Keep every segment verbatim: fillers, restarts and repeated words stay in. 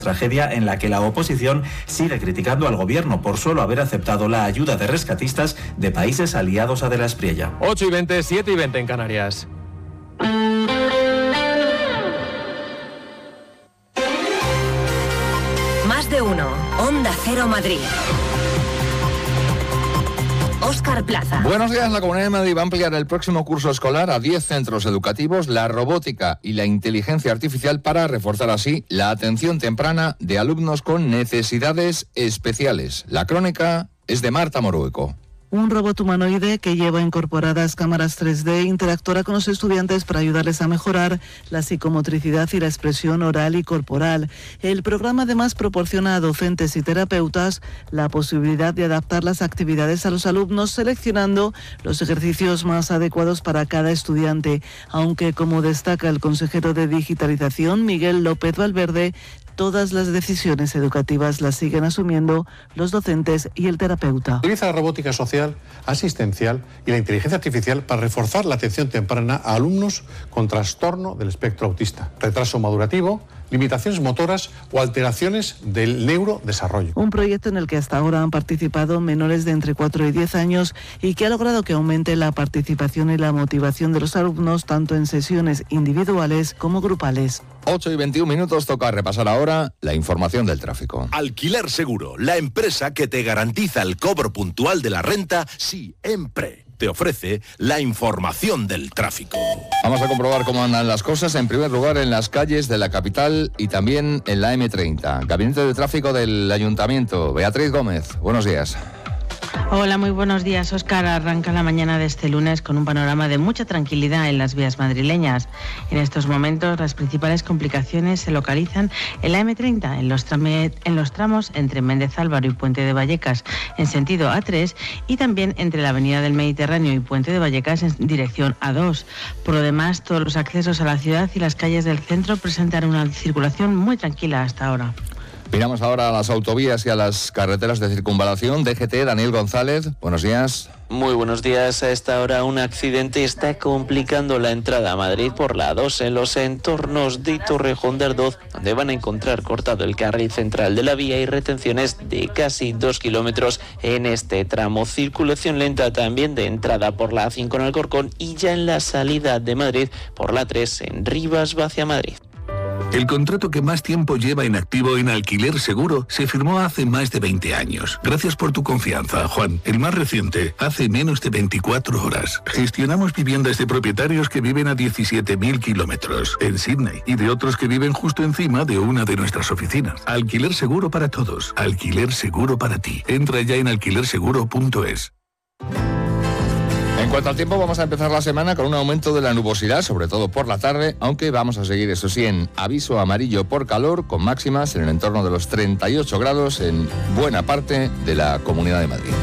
Tragedia en la que la oposición sigue criticando al gobierno por solo haber aceptado la ayuda de rescatistas de países aliados a De la Espriella. ocho y veinte, siete y veinte en Canarias. Más de uno. Onda Cero Madrid. Óscar Plaza. Buenos días. La Comunidad de Madrid va a ampliar el próximo curso escolar a diez centros educativos la robótica y la inteligencia artificial para reforzar así la atención temprana de alumnos con necesidades especiales. La crónica es de Marta Morueco. Un robot humanoide que lleva incorporadas cámaras tres D interactuará con los estudiantes para ayudarles a mejorar la psicomotricidad y la expresión oral y corporal. El programa además proporciona a docentes y terapeutas la posibilidad de adaptar las actividades a los alumnos seleccionando los ejercicios más adecuados para cada estudiante. Aunque, como destaca el consejero de Digitalización, Miguel López Valverde, todas las decisiones educativas las siguen asumiendo los docentes y el terapeuta. Utiliza la robótica social, asistencial y la inteligencia artificial para reforzar la atención temprana a alumnos con trastorno del espectro autista, retraso madurativo, limitaciones motoras o alteraciones del neurodesarrollo. Un proyecto en el que hasta ahora han participado menores de entre cuatro y diez años y que ha logrado que aumente la participación y la motivación de los alumnos tanto en sesiones individuales como grupales. ocho y veintiún minutos, toca repasar ahora la información del tráfico. Alquiler Seguro, la empresa que te garantiza el cobro puntual de la renta siempre te ofrece la información del tráfico. Vamos a comprobar cómo andan las cosas, en primer lugar en las calles de la capital y también en la eme treinta. Gabinete de Tráfico del Ayuntamiento. Beatriz Gómez, buenos días. Hola, muy buenos días, Óscar. Arranca la mañana de este lunes con un panorama de mucha tranquilidad en las vías madrileñas. En estos momentos, las principales complicaciones se localizan en la eme treinta, en los, trame, en los tramos entre Méndez Álvaro y Puente de Vallecas en sentido a tres y también entre la Avenida del Mediterráneo y Puente de Vallecas en dirección a dos. Por lo demás, todos los accesos a la ciudad y las calles del centro presentan una circulación muy tranquila hasta ahora. Miramos ahora a las autovías y a las carreteras de circunvalación. D G T, Daniel González, buenos días. Muy buenos días. A esta hora un accidente está complicando la entrada a Madrid por la dos en los entornos de Torrejón de Ardoz, donde van a encontrar cortado el carril central de la vía y retenciones de casi dos kilómetros en este tramo. Circulación lenta también de entrada por la a cinco en Alcorcón y ya en la salida de Madrid por la tres en Rivas hacia Madrid. El contrato que más tiempo lleva en activo en Alquiler Seguro se firmó hace más de veinte años. Gracias por tu confianza, Juan. El más reciente, hace menos de veinticuatro horas. Gestionamos viviendas de propietarios que viven a diecisiete mil kilómetros en Sydney y de otros que viven justo encima de una de nuestras oficinas. Alquiler Seguro para todos. Alquiler Seguro para ti. Entra ya en alquiler seguro punto es. En cuanto al tiempo, vamos a empezar la semana con un aumento de la nubosidad, sobre todo por la tarde, aunque vamos a seguir, eso sí, en aviso amarillo por calor, con máximas en el entorno de los treinta y ocho grados en buena parte de la Comunidad de Madrid.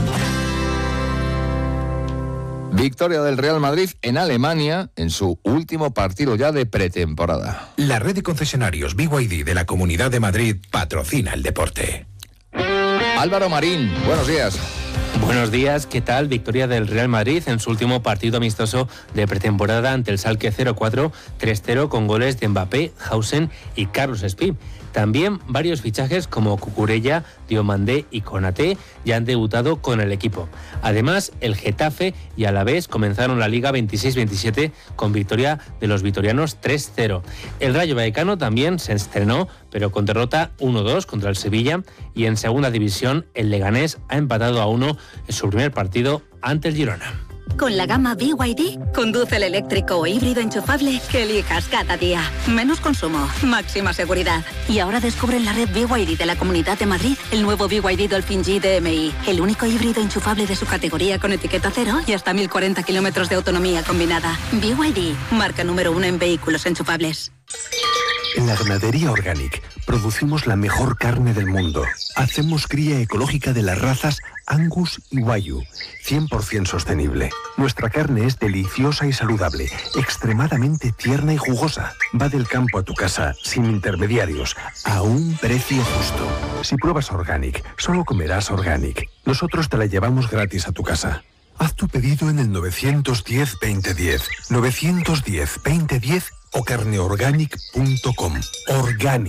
Victoria del Real Madrid en Alemania en su último partido ya de pretemporada. La red de concesionarios B Y D de la Comunidad de Madrid patrocina el deporte. Álvaro Marín, buenos días. Buenos días, ¿qué tal? Victoria del Real Madrid en su último partido amistoso de pretemporada ante el Schalke cero cuatro, tres cero con goles de Mbappé, Hausen y Carlos Espí. También varios fichajes como Cucurella, Diomandé y Konaté ya han debutado con el equipo. Además, el Getafe y Alavés comenzaron la Liga veintiséis veintisiete con victoria de los vitorianos tres cero. El Rayo Vallecano también se estrenó, pero con derrota uno dos contra el Sevilla, y en segunda división el Leganés ha empatado a uno en su primer partido ante el Girona. Con la gama B Y D, conduce el eléctrico o híbrido enchufable que elijas cada día. Menos consumo, máxima seguridad. Y ahora descubre en la red B Y D de la Comunidad de Madrid el nuevo B Y D Dolphin G D M I, el único híbrido enchufable de su categoría con etiqueta cero y hasta mil cuarenta kilómetros de autonomía combinada. B Y D, marca número uno en vehículos enchufables. En la Ganadería Organic producimos la mejor carne del mundo. Hacemos cría ecológica de las razas Angus y Wagyu, cien por ciento sostenible. Nuestra carne es deliciosa y saludable, extremadamente tierna y jugosa. Va del campo a tu casa, sin intermediarios, a un precio justo. Si pruebas Organic, solo comerás Organic. Nosotros te la llevamos gratis a tu casa. Haz tu pedido en el nueve uno cero, veinte diez, nueve uno cero, veinte diez o carneorganic punto com. Organic,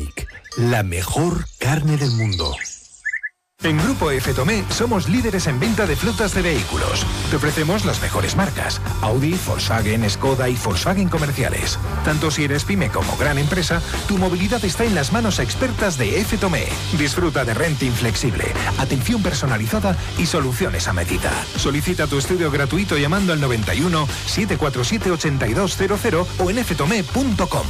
la mejor carne del mundo. En Grupo F Tomé somos líderes en venta de flotas de vehículos. Te ofrecemos las mejores marcas: Audi, Volkswagen, Skoda y Volkswagen comerciales. Tanto si eres pyme como gran empresa, tu movilidad está en las manos expertas de F Tomé. Disfruta de renting flexible, atención personalizada y soluciones a medida. Solicita tu estudio gratuito llamando al noventa y uno, setecientos cuarenta y siete, ochenta y dos cero cero o en f tomé punto com.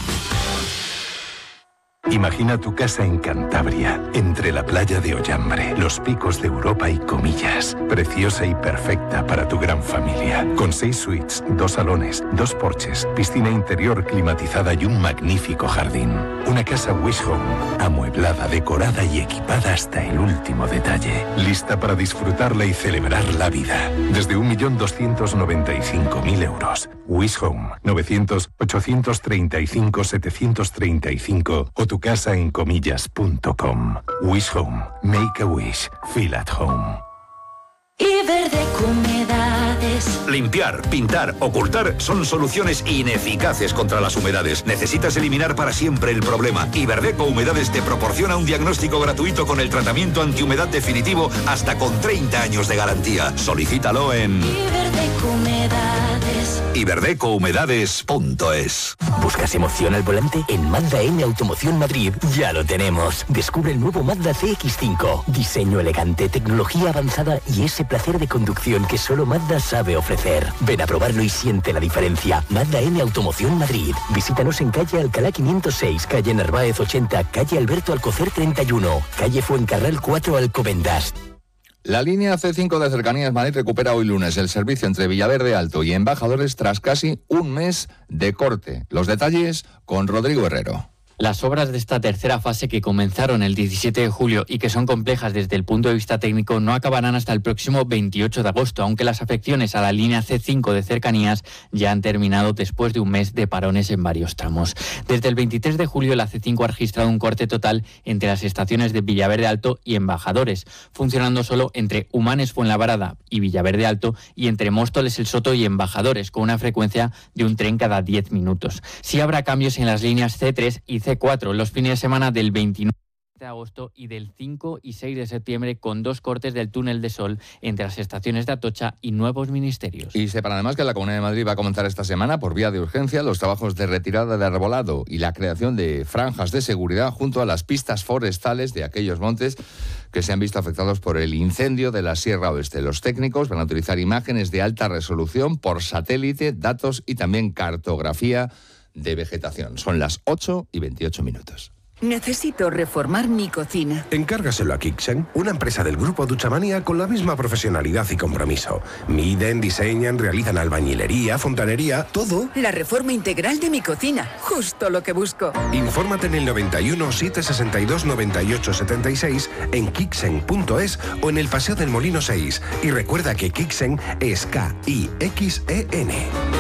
Imagina tu casa en Cantabria, entre la playa de Ollambre, los picos de Europa y Comillas. Preciosa y perfecta para tu gran familia. Con seis suites, dos salones, dos porches, piscina interior climatizada y un magnífico jardín. Una casa Wish Home, amueblada, decorada y equipada hasta el último detalle. Lista para disfrutarla y celebrar la vida. Desde un millón doscientos noventa y cinco mil euros. Wish Home, novecientos, ochocientos treinta y cinco, setecientos treinta y cinco o tu casa en comillas punto com. Wish Home. Make a wish. Feel at home. Iberdeco Humedades. Limpiar, pintar, ocultar son soluciones ineficaces contra las humedades. Necesitas eliminar para siempre el problema. Iberdeco Humedades te proporciona un diagnóstico gratuito con el tratamiento antihumedad definitivo hasta con treinta años de garantía. Solicítalo en Iberdeco Humedades. iberdeco humedades punto es. ¿Buscas emoción al volante? En Mazda M Automoción Madrid ya lo tenemos. Descubre el nuevo Mazda C X cinco. Diseño elegante, tecnología avanzada y ese placer de conducción que solo Mazda sabe ofrecer. Ven a probarlo y siente la diferencia. Mazda M Automoción Madrid. Visítanos en calle Alcalá quinientos seis, calle Narváez ochenta, calle Alberto Alcocer treinta y uno, calle Fuencarral cuatro, Alcobendas. La línea C cinco de Cercanías Madrid recupera hoy lunes el servicio entre Villaverde Alto y Embajadores tras casi un mes de corte. Los detalles con Rodrigo Herrero. Las obras de esta tercera fase, que comenzaron el diecisiete de julio y que son complejas desde el punto de vista técnico, no acabarán hasta el próximo veintiocho de agosto, aunque las afecciones a la línea C cinco de Cercanías ya han terminado después de un mes de parones en varios tramos. Desde el veintitrés de julio la C cinco ha registrado un corte total entre las estaciones de Villaverde Alto y Embajadores, funcionando solo entre Humanes Fuenlabrada y Villaverde Alto y entre Móstoles El Soto y Embajadores, con una frecuencia de un tren cada diez minutos. Sí habrá cambios en las líneas C tres y C cuatro los fines de semana del veintinueve de agosto y del cinco y seis de septiembre, con dos cortes del túnel de Sol entre las estaciones de Atocha y Nuevos Ministerios. Y sepan además que la Comunidad de Madrid va a comenzar esta semana, por vía de urgencia, los trabajos de retirada de arbolado y la creación de franjas de seguridad junto a las pistas forestales de aquellos montes que se han visto afectados por el incendio de la Sierra Oeste. Los técnicos van a utilizar imágenes de alta resolución por satélite, datos y también cartografía de vegetación. Son las ocho y veintiocho minutos. Necesito reformar mi cocina. Encárgaselo a Kixen, una empresa del grupo Duchamanía con la misma profesionalidad y compromiso. Miden, diseñan, realizan albañilería, fontanería, todo. La reforma integral de mi cocina, justo lo que busco. Infórmate en el noventa y uno, setecientos sesenta y dos, noventa y ocho setenta y seis, en kixen punto es o en el Paseo del Molino seis. Y recuerda que Kixen es K I X E N.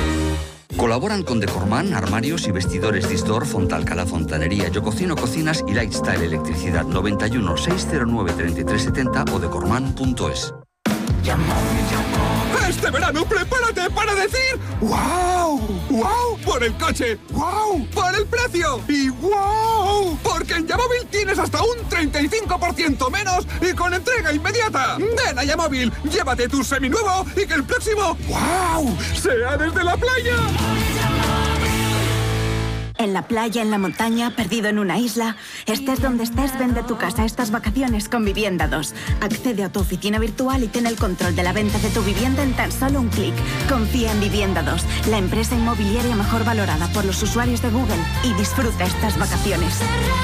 Colaboran con Decorman, armarios y vestidores Distor, Fontalcala Fontanería, Yo Cocino Cocinas y Lifestyle Electricidad. Noventa y uno, seiscientos nueve, treinta y tres setenta o decorman punto es. Este verano prepárate para decir ¡wow! ¡Wow! Por el coche, ¡wow! Por el precio y ¡wow! Porque en Yamóvil tienes hasta un treinta y cinco por ciento menos y con entrega inmediata. Ven a Yamóvil, llévate tu seminuevo y que el próximo ¡wow! sea desde la playa. En la playa, en la montaña, perdido en una isla. Estés donde estés, vende tu casa estas vacaciones con Vivienda dos. Accede a tu oficina virtual y ten el control de la venta de tu vivienda en tan solo un clic. Confía en Vivienda dos, la empresa inmobiliaria mejor valorada por los usuarios de Google, y disfruta estas vacaciones.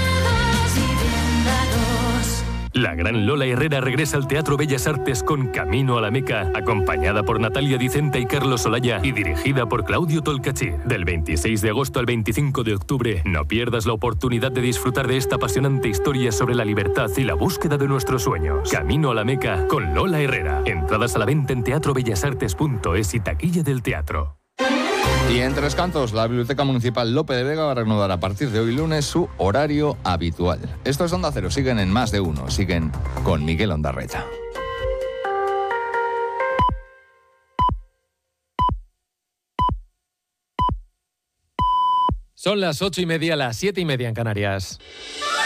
La gran Lola Herrera regresa al Teatro Bellas Artes con Camino a la Meca, acompañada por Natalia Dicenta y Carlos Olaya y dirigida por Claudio Tolcachir. Del veintiséis de agosto al veinticinco de octubre, no pierdas la oportunidad de disfrutar de esta apasionante historia sobre la libertad y la búsqueda de nuestros sueños. Camino a la Meca con Lola Herrera. Entradas a la venta en teatro bellas artes punto es y taquilla del teatro. Y en Tres Cantos, la Biblioteca Municipal Lope de Vega va a reanudar a partir de hoy lunes su horario habitual. Esto es Onda Cero, siguen en Más de Uno, siguen con Miguel Ondarreta. Son las ocho y media, las siete y media en Canarias.